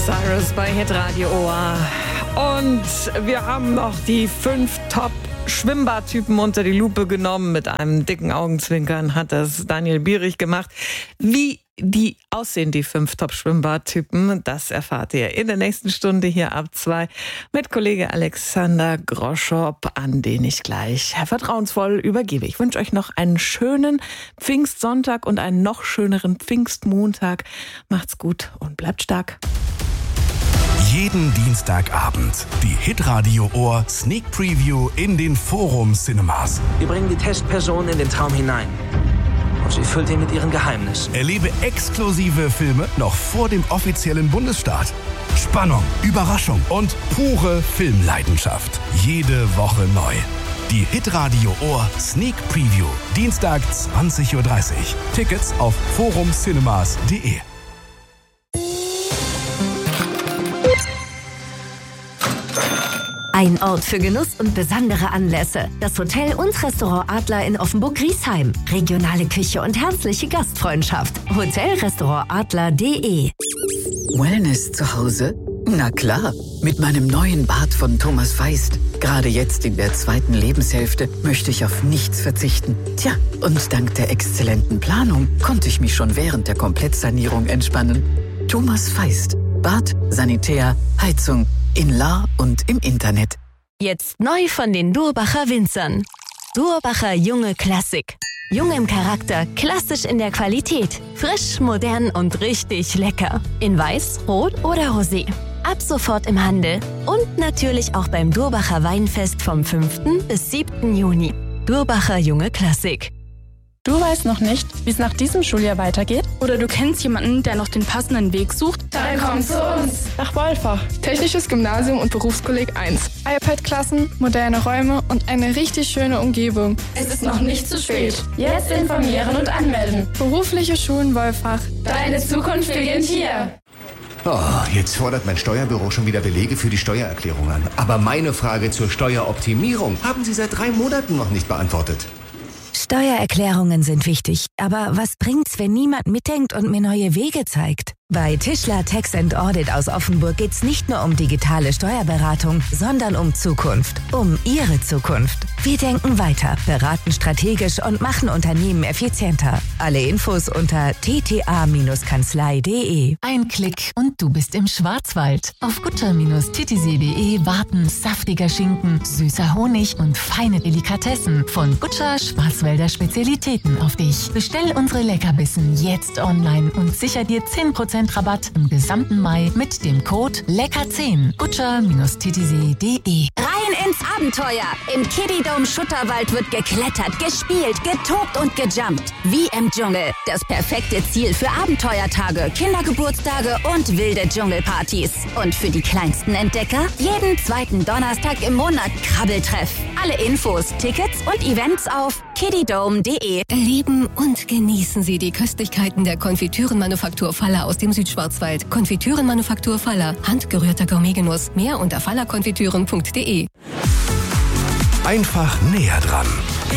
Cyrus bei Hitradio Ohr. Und wir haben noch die 5 Top-Schwimmbadtypen unter die Lupe genommen. Mit einem dicken Augenzwinkern hat das Daniel Bierich gemacht. Wie die aussehen, die 5 Top-Schwimmbadtypen, das erfahrt ihr in der nächsten Stunde hier ab 2 mit Kollege Alexander Groschop, an den ich gleich vertrauensvoll übergebe. Ich wünsche euch noch einen schönen Pfingstsonntag und einen noch schöneren Pfingstmontag. Macht's gut und bleibt stark. Jeden Dienstagabend die Hitradio Ohr Sneak Preview in den Forum Cinemas. Wir bringen die Testperson in den Traum hinein. Und sie füllt ihn mit ihren Geheimnissen. Erlebe exklusive Filme noch vor dem offiziellen Bundesstart. Spannung, Überraschung und pure Filmleidenschaft. Jede Woche neu. Die Hitradio Ohr Sneak Preview. Dienstag 20.30 Uhr. Tickets auf forumcinemas.de. Ein Ort für Genuss und besondere Anlässe. Das Hotel und Restaurant Adler in Offenburg-Griesheim. Regionale Küche und herzliche Gastfreundschaft. Hotelrestaurantadler.de. Wellness zu Hause? Na klar, mit meinem neuen Bad von Thomas Feist. Gerade jetzt in der 2. Lebenshälfte möchte ich auf nichts verzichten. Tja, und dank der exzellenten Planung konnte ich mich schon während der Komplettsanierung entspannen. Thomas Feist. Bad, Sanitär, Heizung, in Lahr und im Internet. Jetzt neu von den Durbacher Winzern. Durbacher Junge Klassik. Jung im Charakter, klassisch in der Qualität. Frisch, modern und richtig lecker. In Weiß, Rot oder Rosé. Ab sofort im Handel. Und natürlich auch beim Durbacher Weinfest vom 5. bis 7. Juni. Durbacher Junge Klassik. Du weißt noch nicht, wie es nach diesem Schuljahr weitergeht? Oder du kennst jemanden, der noch den passenden Weg sucht? Dann komm zu uns! Nach Wolfach. Technisches Gymnasium und Berufskolleg 1. iPad-Klassen, moderne Räume und eine richtig schöne Umgebung. Es ist noch nicht zu spät. Jetzt informieren und anmelden. Berufliche Schulen Wolfach. Deine Zukunft beginnt hier. Oh, jetzt fordert mein Steuerbüro schon wieder Belege für die Steuererklärung an. Aber meine Frage zur Steueroptimierung haben Sie seit 3 Monaten noch nicht beantwortet. Steuererklärungen sind wichtig, aber was bringt's, wenn niemand mitdenkt und mir neue Wege zeigt? Bei Tischler Tax & Audit aus Offenburg geht's nicht nur um digitale Steuerberatung, sondern um Zukunft. Um Ihre Zukunft. Wir denken weiter, beraten strategisch und machen Unternehmen effizienter. Alle Infos unter tta-kanzlei.de. Ein Klick und du bist im Schwarzwald. Auf gutscher-titisee.de warten saftiger Schinken, süßer Honig und feine Delikatessen von Gutscher Schwarzwälder Spezialitäten auf dich. Bestell unsere Leckerbissen jetzt online und sicher dir 10% Rabatt im gesamten Mai mit dem Code LECKER10. Gutscher-titisee.de. Rein ins Abenteuer! Im Kiddie-Dome Schutterwald wird geklettert, gespielt, getobt und gejumpt. Wie im Dschungel. Das perfekte Ziel für Abenteuertage, Kindergeburtstage und wilde Dschungelpartys. Und für die kleinsten Entdecker jeden 2. Donnerstag im Monat Krabbeltreff. Alle Infos, Tickets und Events auf kiddydome.de. Erleben und genießen Sie die Köstlichkeiten der Konfitürenmanufaktur Faller aus dem Südschwarzwald. Konfitürenmanufaktur Faller. Handgerührter Gourmetgenuss. Mehr unter fallerkonfitüren.de. Einfach näher dran.